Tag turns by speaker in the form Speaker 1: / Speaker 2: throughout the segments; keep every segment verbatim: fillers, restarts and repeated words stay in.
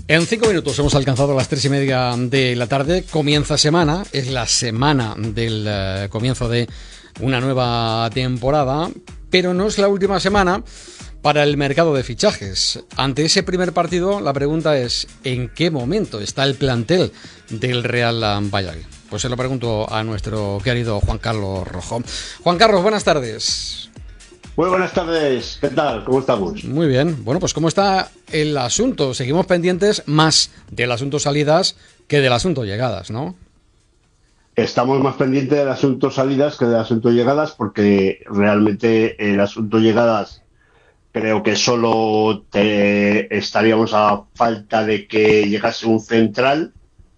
Speaker 1: En cinco minutos hemos alcanzado las tres y media de la tarde. Comienza semana, es la semana del uh, comienzo de una nueva temporada, pero no es la última semana para el mercado de fichajes. Ante ese primer partido, la pregunta es: ¿en qué momento está el plantel del Real Valladolid? Pues se lo pregunto a nuestro querido Juan Carlos Rojo. Juan Carlos, buenas tardes.
Speaker 2: Muy buenas tardes, ¿qué tal? ¿Cómo estamos?
Speaker 1: Muy bien, bueno, pues ¿cómo está el asunto? Seguimos pendientes más del asunto salidas que del asunto llegadas, ¿no?
Speaker 2: Estamos más pendientes del asunto salidas que del asunto llegadas, porque realmente el asunto llegadas creo que solo te estaríamos a falta de que llegase un central,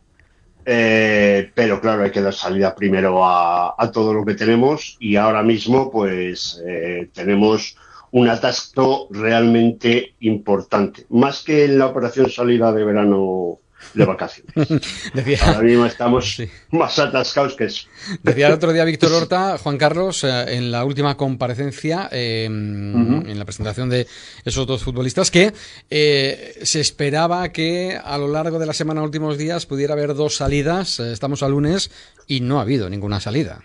Speaker 2: eh, pero claro, hay que dar salida primero a, a todo lo que tenemos, y ahora mismo pues eh, tenemos un atasco realmente importante, más que en la operación salida de verano de vacaciones. Decía, ahora mismo estamos sí. más atascados que eso.
Speaker 1: Decía el otro día Víctor Horta, Juan Carlos, eh, en la última comparecencia, eh, uh-huh. en la presentación de esos dos futbolistas, que eh, se esperaba que a lo largo de la semana, últimos días, pudiera haber dos salidas. Eh, estamos a lunes y no ha habido ninguna salida.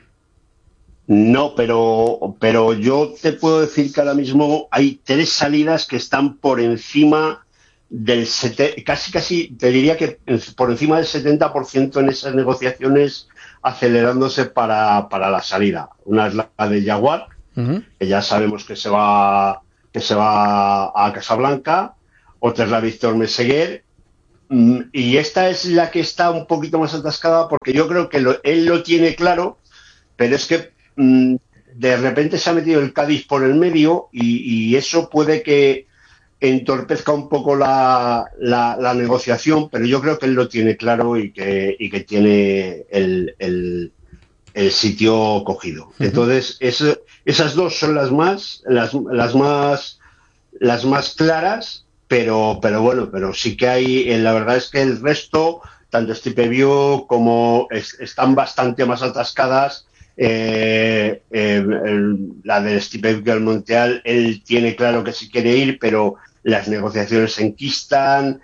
Speaker 2: No, pero, pero yo te puedo decir que ahora mismo hay tres salidas que están por encima del sete, casi casi te diría que por encima del setenta por ciento en esas negociaciones acelerándose para, para la salida. Una es la de Yaguar, uh-huh. que ya sabemos que se va que se va a Casablanca. Otra es la de Víctor Meseguer, y esta es la que está un poquito más atascada, porque yo creo que lo, él lo tiene claro, pero es que mmm, de repente se ha metido el Cádiz por el medio, y, y eso puede que entorpezca un poco la, la, la negociación, pero yo creo que él lo tiene claro y que, y que tiene el, el, el sitio cogido. Uh-huh. Entonces, es, esas dos son las más, las, las más, las más claras, pero, pero bueno, pero sí que hay, la verdad es que el resto, tanto Stipe Bio como es, están bastante más atascadas. Eh, eh, el, la de Stipe Bio al Monteal, él tiene claro que sí quiere ir, pero las negociaciones se enquistan,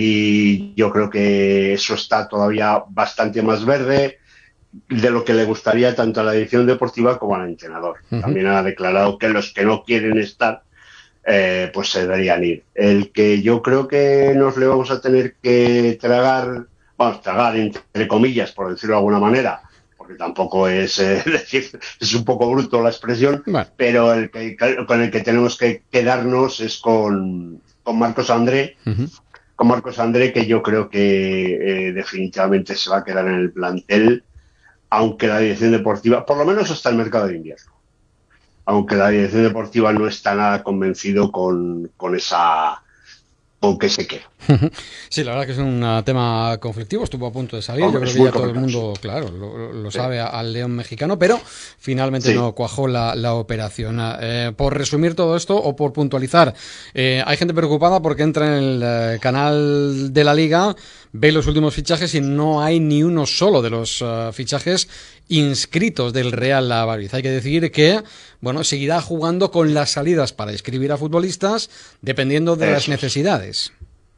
Speaker 2: y yo creo que eso está todavía bastante más verde de lo que le gustaría tanto a la dirección deportiva como al entrenador. Uh-huh. También ha declarado que los que no quieren estar eh, pues se deberían ir. El que yo creo que nos le vamos a tener que tragar, vamos, tragar entre comillas, por decirlo de alguna manera, porque tampoco es eh, decir, es un poco bruto la expresión, bueno. Pero el que, con el que tenemos que quedarnos es con, con Marcos André, uh-huh. con Marcos André, que yo creo que eh, definitivamente se va a quedar en el plantel, aunque la dirección deportiva, por lo menos hasta el mercado de invierno, aunque la dirección deportiva no está nada convencido con, con esa... con que se quede.
Speaker 1: Sí, la verdad que es un tema conflictivo, estuvo a punto de salir. Hombre, yo creo que ya todo el mundo, claro, lo, lo sabe sí. al León mexicano, pero finalmente sí. no cuajó la, la operación. Eh, por resumir todo esto, o por puntualizar, eh, hay gente preocupada porque entra en el eh, canal de la Liga, ve los últimos fichajes y no hay ni uno solo de los uh, fichajes inscritos del Real Valladolid. Hay que decir que, bueno, seguirá jugando con las salidas para inscribir a futbolistas dependiendo de eso las necesidades.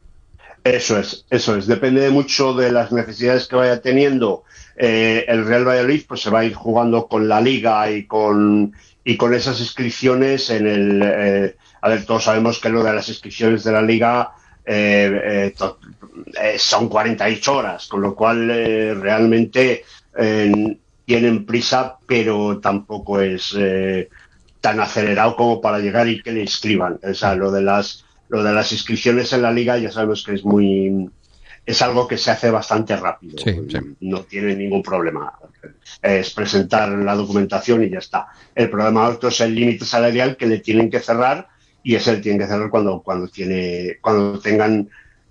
Speaker 2: Eso es, eso es. Depende mucho de las necesidades que vaya teniendo eh, el Real Valladolid, pues se va a ir jugando con la Liga y con y con esas inscripciones en el... Eh, a ver, todos sabemos que lo de las inscripciones de la Liga eh, eh, to, eh, son cuarenta y ocho horas, con lo cual eh, realmente eh, tienen prisa, pero tampoco es eh, tan acelerado como para llegar y que le inscriban. O sea, lo de las lo de las inscripciones en la Liga ya sabemos que es muy es algo que se hace bastante rápido. Sí, sí. No tiene ningún problema. Es presentar la documentación y ya está. El problema otro es el límite salarial que le tienen que cerrar, y ese le tienen que cerrar cuando cuando tiene cuando tengan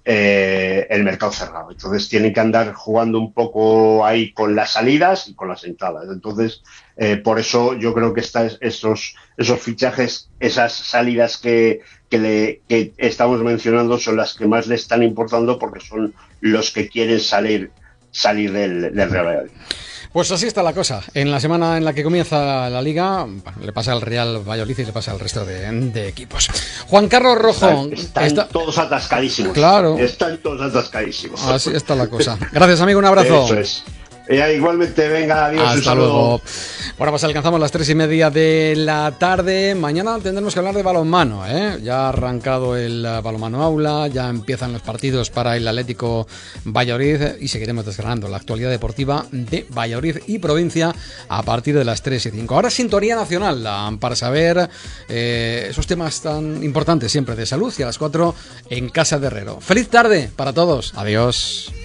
Speaker 2: eh, el mercado cerrado. Entonces tienen que andar jugando un poco ahí con las salidas y con las entradas. Entonces eh, por eso yo creo que está esos esos fichajes, esas salidas que que, le, que estamos mencionando son las que más le están importando, porque son los que quieren salir salir del, del Real Valladolid.
Speaker 1: Pues así está la cosa. En la semana en la que comienza la Liga, bueno, le pasa al Real Valladolid y le pasa al resto de, de equipos. Juan Carlos Rojo.
Speaker 2: Están, están está... todos atascadísimos.
Speaker 1: Claro.
Speaker 2: Están todos atascadísimos.
Speaker 1: Así está la cosa. Gracias, amigo. Un abrazo.
Speaker 2: Eso es. Eh, igualmente, venga, adiós.
Speaker 1: Hasta luego. Bueno, pues alcanzamos las tres y media de la tarde. Mañana tendremos que hablar de balonmano, ¿eh? Ya ha arrancado el balonmano aula, ya empiezan los partidos para el Atlético Valladolid y seguiremos desgranando la actualidad deportiva de Valladolid y provincia a partir de las tres y cinco. Ahora sintonía nacional para saber eh, esos temas tan importantes siempre de salud y a las cuatro en Casa de Herrero. Feliz tarde para todos. Adiós.